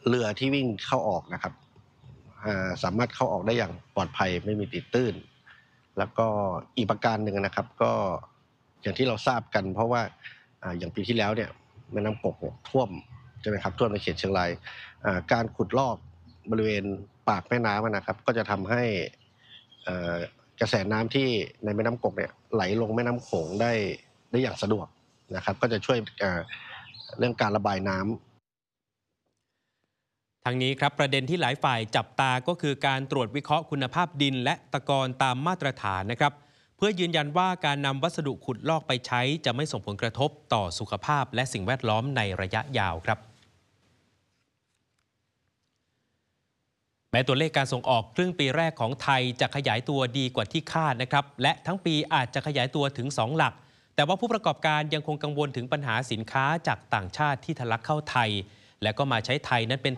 เรือที่วิ่งเข้าออกนะครับสามารถเข้าออกได้อย่างปลอดภัยไม่มีติดตื้นแล้วก็อีกประการหนึ่งนะครับก็อย่างที่เราทราบกันเพราะว่าอย่างปีที่แล้วเนี่ยแม่น้ำกกเนี่ยท่วมใช่ไหมครับท่วมในเขตเชียงรายการขุดลอกบริเวณปากแม่น้ำนะครับก็จะทำให้กระแสน้ำที่ในแม่น้ำกกเนี่ยไหลลงแม่น้ำโขงได้อย่างสะดวกนะครับก็จะช่วยเรื่องการระบายน้ำทางนี้ครับประเด็นที่หลายฝ่ายจับตาก็คือการตรวจวิเคราะห์คุณภาพดินและตะกอนตามมาตรฐานนะครับเพื่อยืนยันว่าการนำวัสดุขุดลอกไปใช้จะไม่ส่งผลกระทบต่อสุขภาพและสิ่งแวดล้อมในระยะยาวครับแม้ตัวเลขการส่งออกครึ่งปีแรกของไทยจะขยายตัวดีกว่าที่คาดนะครับและทั้งปีอาจจะขยายตัวถึง2หลักแต่ว่าผู้ประกอบการยังคงกังวลถึงปัญหาสินค้าจากต่างชาติที่ทะลักเข้าไทยและก็มาใช้ไทยนั้นเป็น